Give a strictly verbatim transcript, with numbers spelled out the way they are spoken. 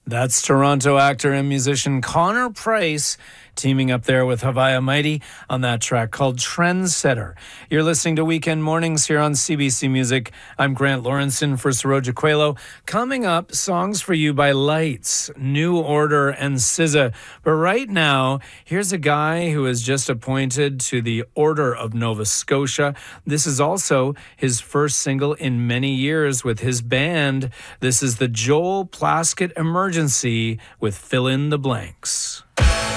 That's Toronto actor and musician Connor Price teaming up there with Havaya Mighty on that track called Trendsetter. You're listening to Weekend Mornings here on C B C Music. I'm Grant Lawrenson for Saroja Coelho. Coming up, songs for you by Lights, New Order, and S Z A. But right now, here's a guy who is just appointed to the Order of Nova Scotia. This is also his first single in many years with his band. This is the Joel Plaskett Emergency with Fill in the Blanks.